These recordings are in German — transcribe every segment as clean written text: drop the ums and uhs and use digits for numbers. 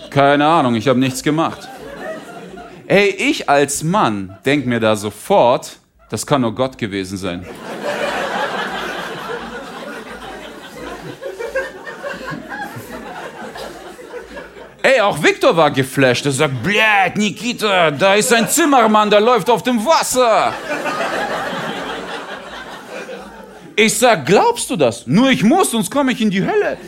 Keine Ahnung, ich habe nichts gemacht. Ey, ich als Mann denk mir da sofort, das kann nur Gott gewesen sein. Ey, auch Viktor war geflasht. Er sagt, blöd, Nikita, da ist ein Zimmermann, der läuft auf dem Wasser. Ich sag, glaubst du das? Nur ich muss, sonst komme ich in die Hölle.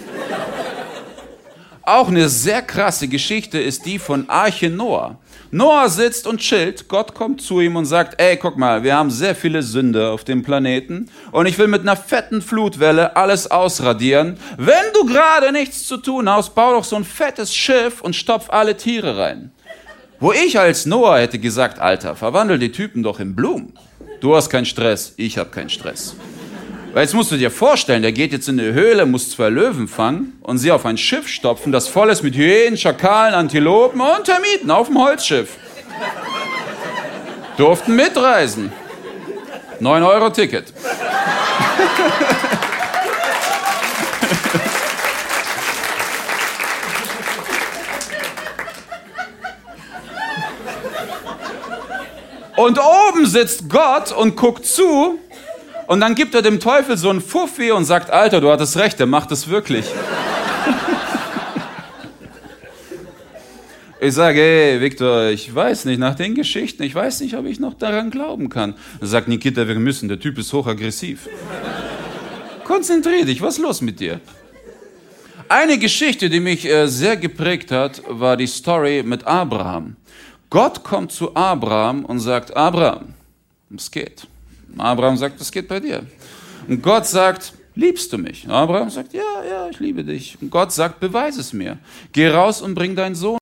Auch eine sehr krasse Geschichte ist die von Arche Noah. Noah sitzt und chillt, Gott kommt zu ihm und sagt, ey, guck mal, wir haben sehr viele Sünder auf dem Planeten und ich will mit einer fetten Flutwelle alles ausradieren. Wenn du gerade nichts zu tun hast, bau doch so ein fettes Schiff und stopf alle Tiere rein. Wo ich als Noah hätte gesagt, Alter, verwandel die Typen doch in Blumen. Du hast keinen Stress, ich hab keinen Stress. Weil jetzt musst du dir vorstellen, der geht jetzt in eine Höhle, muss 2 Löwen fangen und sie auf ein Schiff stopfen, das voll ist mit Hyänen, Schakalen, Antilopen und Termiten auf dem Holzschiff. Durften mitreisen. 9 € Ticket. Und oben sitzt Gott und guckt zu. Und dann gibt er dem Teufel so einen Fuffi und sagt, Alter, du hattest recht, der macht es wirklich. Ich sage, ey, Viktor, ich weiß nicht, nach den Geschichten, ich weiß nicht, ob ich noch daran glauben kann. Er sagt, Nikita, wir müssen, der Typ ist hochaggressiv. Konzentrier dich, was ist los mit dir? Eine Geschichte, die mich sehr geprägt hat, war die Story mit Abraham. Gott kommt zu Abraham und sagt, Abraham, es geht. Abraham sagt, was geht bei dir? Und Gott sagt, liebst du mich? Abraham sagt, ja, ich liebe dich. Und Gott sagt, beweise es mir. Geh raus und bring deinen Sohn